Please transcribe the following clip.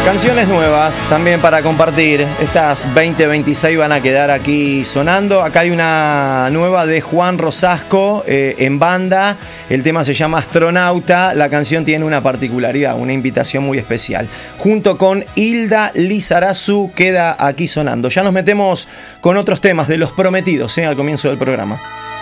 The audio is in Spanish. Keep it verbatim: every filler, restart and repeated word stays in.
Canciones nuevas también para compartir. Estas veinte veintiséis van a quedar aquí sonando. Acá hay una nueva de Juan Rosasco eh, en banda. El tema se llama Astronauta. La canción tiene una particularidad, una invitación muy especial. Junto con Hilda Lizarazu queda aquí sonando. Ya nos metemos con otros temas de los prometidos, ¿eh? Al comienzo del programa.